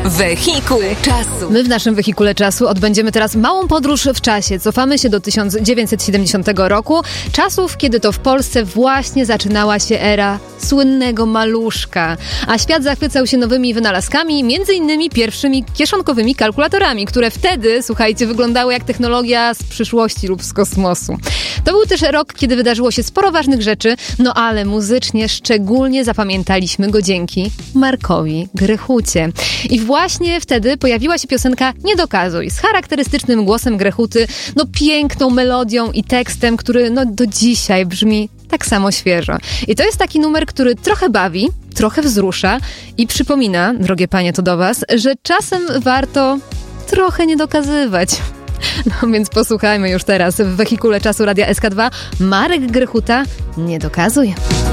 Wehikuł czasu. My w naszym wehikule czasu odbędziemy teraz małą podróż w czasie. Cofamy się do 1970 roku, czasów, kiedy to w Polsce właśnie zaczynała się era słynnego maluszka. A świat zachwycał się nowymi wynalazkami, między innymi pierwszymi kieszonkowymi kalkulatorami, które wtedy, słuchajcie, wyglądały jak technologia z przyszłości lub z kosmosu. To był też rok, kiedy wydarzyło się sporo ważnych rzeczy, no ale muzycznie szczególnie zapamiętaliśmy go dzięki Markowi Grechucie. I właśnie wtedy pojawiła się piosenka Nie dokazuj, z charakterystycznym głosem Grechuty, no piękną melodią i tekstem, który no do dzisiaj brzmi tak samo świeżo. I to jest taki numer, który trochę bawi, trochę wzrusza i przypomina, drogie panie, to do was, że czasem warto trochę nie dokazywać. No więc posłuchajmy już teraz w wehikule czasu Radia SK2. Marek Grechuta, Nie dokazuj.